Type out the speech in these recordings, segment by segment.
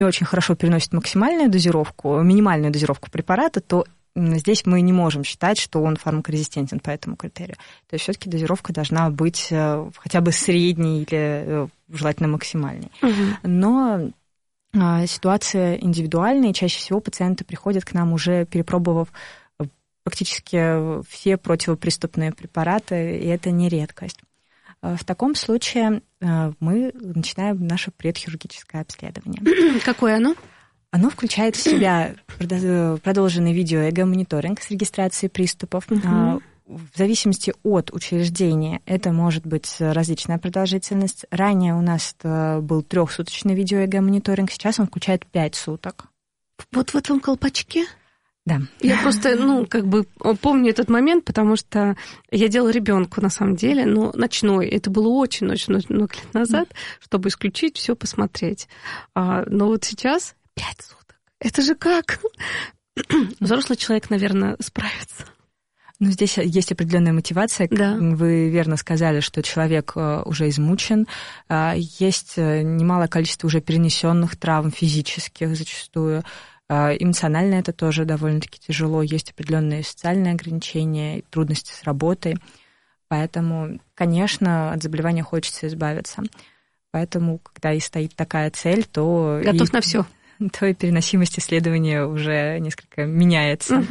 очень хорошо переносит минимальную дозировку препарата, то здесь мы не можем считать, что он фармакорезистентен по этому критерию. То есть все-таки дозировка должна быть хотя бы средней или желательно максимальной. Но ситуация индивидуальная, и чаще всего пациенты приходят к нам уже перепробовав практически все противоприступные препараты, и это не редкость. В таком случае мы начинаем наше предхирургическое обследование. Какое оно? Оно включает в себя продолженный видеоэго-мониторинг с регистрацией приступов. В зависимости от учреждения это может быть различная продолжительность. Ранее у нас был 3-суточный видеоэго-мониторинг, сейчас он включает 5 суток. Вот в этом колпачке? Да. Я просто, помню этот момент, потому что я делала ребенку на самом деле, но ночной. Это было очень-очень много лет назад, чтобы исключить, все посмотреть. Но вот сейчас 5 суток. Это же как? Взрослый человек, наверное, справится. Здесь есть определенная мотивация. Да. Вы верно сказали, что человек уже измучен. Есть немалое количество уже перенесенных травм физических зачастую. Эмоционально это тоже довольно-таки тяжело. Есть определенные социальные ограничения, трудности с работой. Поэтому, конечно, от заболевания хочется избавиться. Поэтому, когда и стоит такая цель, то... Готов на все. То и переносимость исследования уже несколько меняется.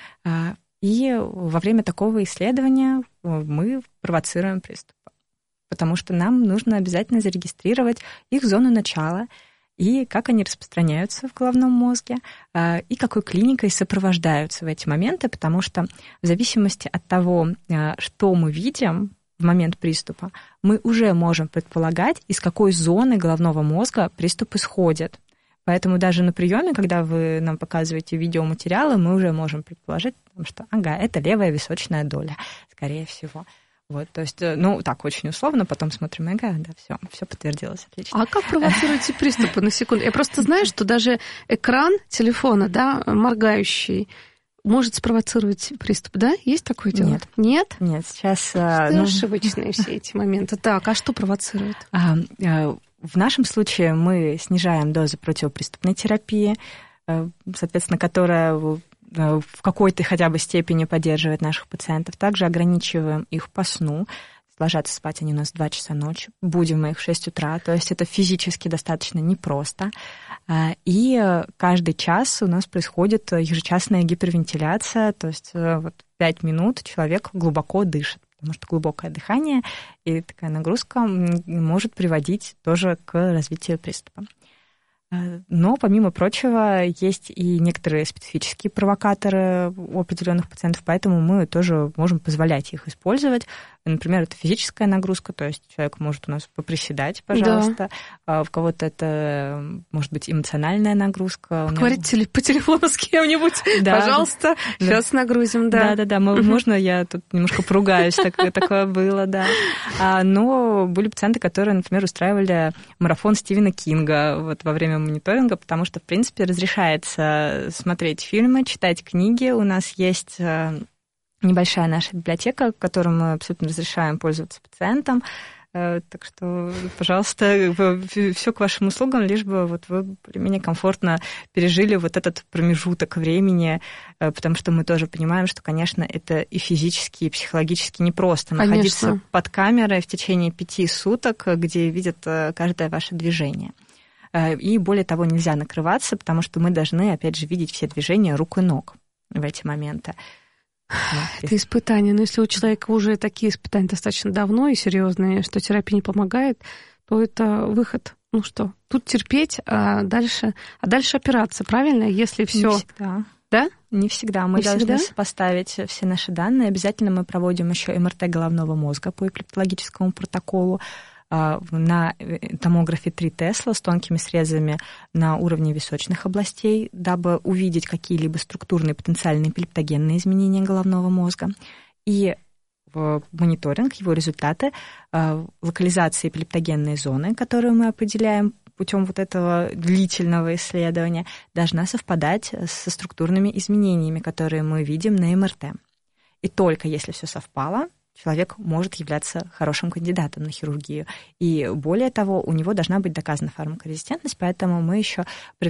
И во время такого исследования мы провоцируем приступы, потому что нам нужно обязательно зарегистрировать их зону начала и как они распространяются в головном мозге, и какой клиникой сопровождаются в эти моменты, потому что в зависимости от того, что мы видим в момент приступа, мы уже можем предполагать, из какой зоны головного мозга приступ исходит. Поэтому даже на приеме, когда вы нам показываете видеоматериалы, мы уже можем предположить, что это левая височная доля, скорее всего. Вот, то есть, так, очень условно, потом смотрим ЭГ, да, все подтвердилось, отлично. А как провоцируете приступы на секунду? Я просто знаю, что даже экран телефона, моргающий, может спровоцировать приступ, да? Есть такое дело? Нет. Нет? Нет, сейчас... ошибочные все эти моменты. Так, а что провоцирует? В нашем случае мы снижаем дозу противоприступной терапии, соответственно, которая в какой-то хотя бы степени поддерживает наших пациентов. Также ограничиваем их по сну. Ложатся спать они у нас в 2 часа ночи. Будем мы их в 6 утра. То есть это физически достаточно непросто. И каждый час у нас происходит ежечасная гипервентиляция. То есть 5 минут человек глубоко дышит. Потому что глубокое дыхание и такая нагрузка может приводить тоже к развитию приступа. Но, помимо прочего, есть и некоторые специфические провокаторы у определенных пациентов, поэтому мы тоже можем позволять их использовать. Например, это физическая нагрузка, то есть человек может у нас поприседать, пожалуйста. Да. У кого-то это может быть эмоциональная нагрузка. Поговорить по телефону с кем-нибудь, да, пожалуйста, да. Сейчас нагрузим, да. Да. Можно я тут немножко поругаюсь, такое было, да. Но были пациенты, которые, например, устраивали марафон Стивена Кинга во время мониторинга, потому что, в принципе, разрешается смотреть фильмы, читать книги. У нас есть небольшая наша библиотека, которую мы абсолютно разрешаем пользоваться пациентам. Так что, пожалуйста, все к вашим услугам, лишь бы вы более-менее комфортно пережили этот промежуток времени, потому что мы тоже понимаем, что, конечно, это и физически, и психологически непросто находиться под камерой в течение 5 суток, где видят каждое ваше движение. И более того, нельзя накрываться, потому что мы должны, опять же, видеть все движения рук и ног в эти моменты. Это испытание. Но если у человека уже такие испытания достаточно давно и серьезные, что терапия не помогает, то это выход. Что, тут терпеть, а дальше операция, правильно? Если все. Не всегда. Да? Не всегда. Мы должны сопоставить все наши данные. Обязательно мы проводим еще МРТ головного мозга по эпилептологическому протоколу на томографе 3 Тесла с тонкими срезами на уровне височных областей, дабы увидеть какие-либо структурные потенциальные эпилептогенные изменения головного мозга. И в мониторинг, его результаты, локализации эпилептогенной зоны, которую мы определяем путем этого длительного исследования, должна совпадать со структурными изменениями, которые мы видим на МРТ. И только если все совпало, человек может являться хорошим кандидатом на хирургию. И более того, у него должна быть доказана фармакорезистентность, поэтому мы еще